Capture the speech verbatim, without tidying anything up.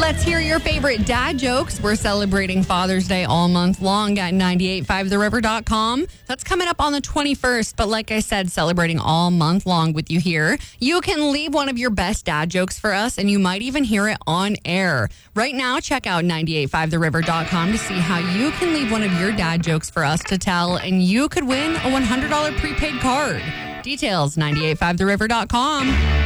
Let's hear your favorite dad jokes. We're celebrating Father's Day all month long at ninety-eight point five the river dot com. That's coming up on the twenty-first, but like I said, celebrating all month long with you here. You can leave one of your best dad jokes for us, and you might even hear it on air. Right now, check out ninety-eight point five the river dot com to see how you can leave one of your dad jokes for us to tell, and you could win a one hundred dollars prepaid card. Details, ninety-eight point five the river dot com.